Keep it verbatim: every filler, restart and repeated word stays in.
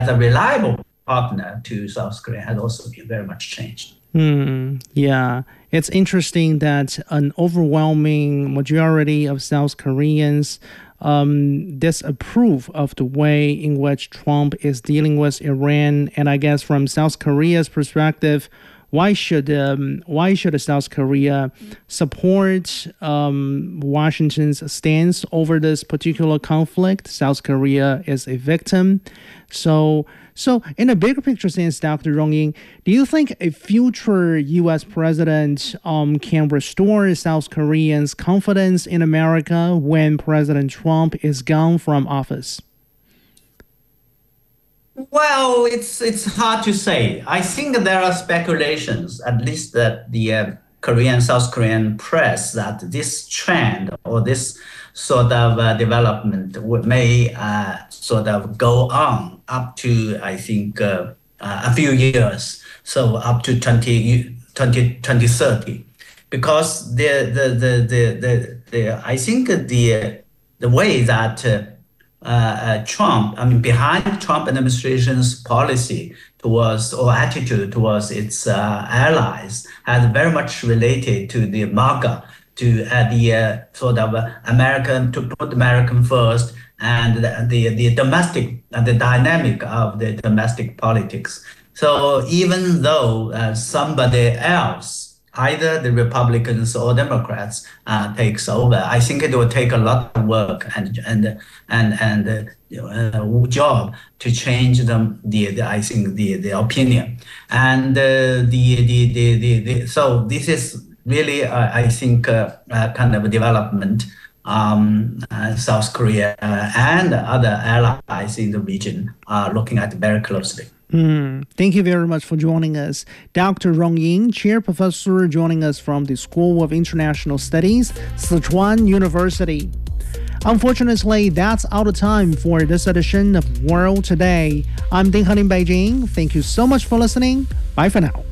a reliable partner to South Korea has also been very much changed. Hmm. Yeah, it's interesting that an overwhelming majority of South Koreans um, disapprove of the way in which Trump is dealing with Iran. And I guess from South Korea's perspective, why should um, why should South Korea support um, Washington's stance over this particular conflict? South Korea is a victim. So, so in a bigger picture sense, Doctor Rong Ying, do you think a future U S president um, can restore South Koreans' confidence in America when President Trump is gone from office? Well, it's it's hard to say. I think there are speculations, at least that the uh, Korean, South Korean press, that this trend or this sort of uh, development would, may uh, sort of go on up to, I think, uh, uh, a few years, so up to twenty, twenty, twenty thirty, because the the the the, the, the I think the the way that uh, Uh, uh, Trump, I mean, behind Trump administration's policy towards or attitude towards its uh, allies has very much related to the MAGA, to uh, the uh, sort of uh, American, to put American first, and the, the, the domestic, uh, the dynamic of the domestic politics. So even though uh, somebody else, either the Republicans or Democrats, uh, takes over, I think it will take a lot of work and and and and uh, you know, uh, job to change them. The, the I think the the opinion and uh, the, the, the the the so this is really uh, I think uh, uh, kind of a development. Um, uh, South Korea uh, and other allies in the region are looking at very closely. Mm, thank you very much for joining us. Doctor Rong Ying, Chair Professor, joining us from the School of International Studies, Sichuan University. Unfortunately, that's out of time for this edition of World Today. I'm Ding Han in Beijing. Thank you so much for listening. Bye for now.